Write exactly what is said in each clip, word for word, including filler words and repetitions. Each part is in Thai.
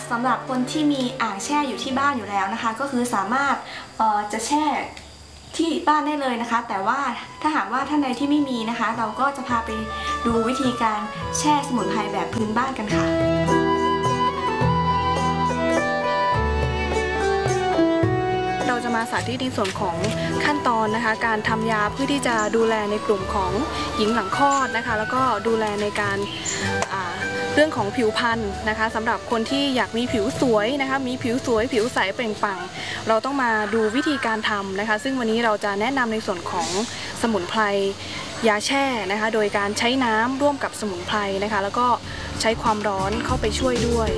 สำหรับคนที่มีอ่างแช่อยู่ที่บ้านอยู่แล้วนะคะก็คือสามารถเอ่อจะแช่ที่บ้านได้เลยนะคะแต่ว่าถ้าหากว่าท่านใดที่ไม่มีนะคะเราก็จะพาไปดูวิธีการแช่สมุนไพรแบบพื้นบ้านกันค่ะเราจะมาสาธิตในส่วนของขั้นตอนนะคะการทำยาเพื่อที่จะดูแลในกลุ่มของหญิงหลังคลอดนะคะแล้วก็ดูแลในการเรื่องของผิวพรรณนะคะสำหรับคนที่อยากมีผิวสวยนะคะมีผิวสวยผิวใสเปล่งปลั่งเราต้องมาดูวิธีการทำนะคะซึ่งวันนี้เราจะแนะนำในส่วนของสมุนไพรยาแช่นะคะโดยการใช้น้ำร่วมกับสมุนไพรนะคะแล้วก็ใช้ความร้อนเข้าไปช่วยด้วย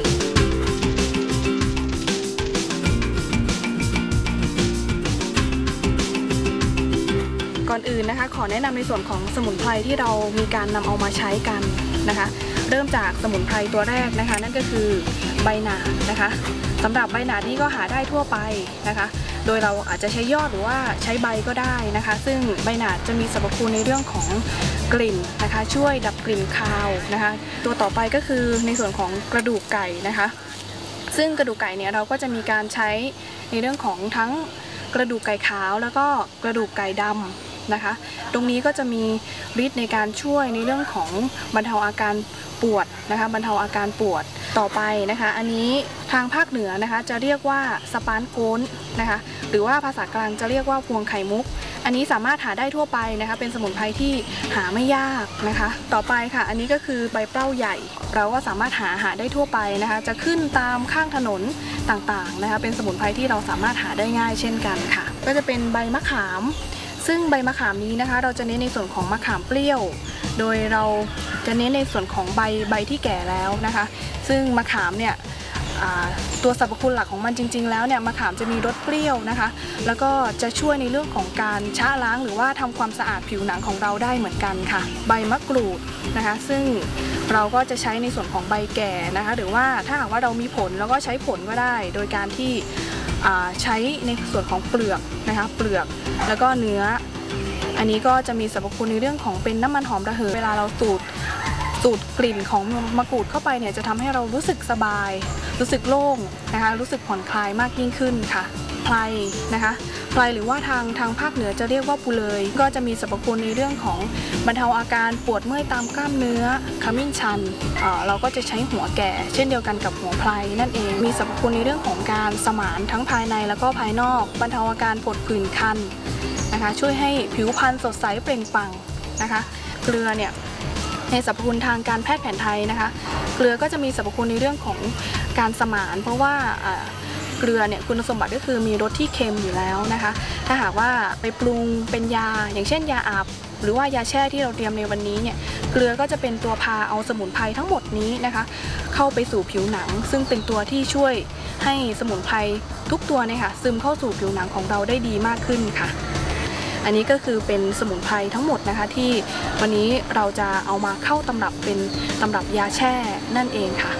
ก่อนอื่นนะคะขอแนะนำในส่วนของสมุนไพรที่เรามีการนำเอามาใช้กันนะคะเริ่มจากสมุนไพรตัวแรกนะคะนั่นก็คือใบหนาดนะคะสำหรับใบหนาดนี้ก็หาได้ทั่วไปนะคะโดยเราอาจจะใช้ยอดหรือว่าใช้ใบก็ได้นะคะซึ่งใบหนาดจะมีสรรพคุณในเรื่องของกลิ่นนะคะช่วยดับกลิ่นคาวนะคะตัวต่อไปก็คือในส่วนของกระดูกไก่นะคะซึ่งกระดูกไก่เนี่ยเราก็จะมีการใช้ในเรื่องของทั้งกระดูกไก่ขาวแล้วก็กระดูกไก่ดำนะคะตรงนี้ก็จะมีฤทธิ์ในการช่วยในเรื่องของบรรเทาอาการปวดนะคะบรรเทาอาการปวดต่อไปนะคะอันนี้ทางภาคเหนือนะคะจะเรียกว่าสปานโกนนะคะหรือว่าภาษากลางจะเรียกว่าพวงไข่มุกอันนี้สามารถหาได้ทั่วไปนะคะเป็นสมุนไพรที่หาไม่ยากนะคะต่อไปค่ะอันนี้ก็คือใบเปล้าใหญ่เราก็สามารถหาหาได้ทั่วไปนะคะจะขึ้นตามข้างถนนต่างๆนะคะเป็นสมุนไพรที่เราสามารถหาได้ง่ายเช่นกันค่ะก็จะเป็นใบมะขามซึ่งใบมะขามนี้นะคะเราจะเน้นในส่วนของมะขามเปรี้ยวโดยเราจะเน้นในส่วนของใบใบที่แก่แล้วนะคะซึ่งมะขามเนี่ยตัวสรรพคุณหลักของมันจริงๆแล้วเนี่ยมะขามจะมีรสเปรี้ยวนะคะแล้วก็จะช่วยในเรื่องของการชะล้างหรือว่าทำความสะอาดผิวหนังของเราได้เหมือนกันค่ะใบมะกรูดนะคะซึ่งเราก็จะใช้ในส่วนของใบแก่นะคะหรือว่าถ้าหากว่าเรามีผลเราก็ใช้ผลก็ได้โดยการที่ใช้ในส่วนของเปลือกนะคะเปลือกแล้วก็เนื้ออันนี้ก็จะมีสรรพคุณในเรื่องของเป็นน้ำมันหอมระเหยเวลาเราสูดสูดกลิ่นของมะกรูดเข้าไปเนี่ยจะทำให้เรารู้สึกสบายรู้สึกโล่งนะคะรู้สึกผ่อนคลายมากยิ่งขึ้นค่ะไพรนะคะไพรหรือว่าทางทางภาคเหนือจะเรียกว่าปูเลยก็จะมีสรรพคุณในเรื่องของบรรเทาอาการปวดเมื่อยตามกล้ามเนื้อขมิ้นชัน เอ่อ เราก็จะใช้หัวแก่เช่นเดียวกันกับหัวไพรนั่นเองมีสรรพคุณในเรื่องของการสมานทั้งภายในแล้วก็ภายนอกบรรเทาอาการปวดผื่นคันนะคะช่วยให้ผิวพรรณสดใสเปล่งปลั่งนะคะเกลือเนี่ยในสรรพคุณทางการแพทย์แผนไทยนะคะเกลือก็จะมีสรรพคุณในเรื่องของการสมานเพราะว่าเกลือเนี่ยคุณสมบัติก็คือมีรสที่เค็มอยู่แล้วนะคะถ้าหากว่าไปปรุงเป็นยาอย่างเช่นยาอาบหรือว่ายาแช่ที่เราเตรียมในวันนี้เนี่ยเกลือก็จะเป็นตัวพาเอาสมุนไพรทั้งหมดนี้นะคะเข้าไปสู่ผิวหนังซึ่งเป็นตัวที่ช่วยให้สมุนไพรทุกตัวเนี่ยค่ะซึมเข้าสู่ผิวหนังของเราได้ดีมากขึ้นค่ะอันนี้ก็คือเป็นสมุนไพรทั้งหมดนะคะที่วันนี้เราจะเอามาเข้าตำรับเป็นตำรับยาแช่นั่นเองค่ะ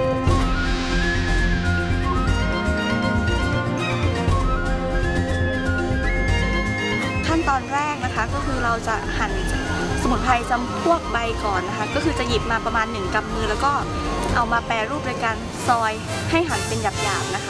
ขั้นตอนแรกนะคะก็คือเราจะหั่นสมุนไพรจำพวกใบก่อนนะคะก็คือจะหยิบมาประมาณหนึ่งกำมือแล้วก็เอามาแปรรูปโดยการซอยให้หั่นเป็นหยาบๆนะคะ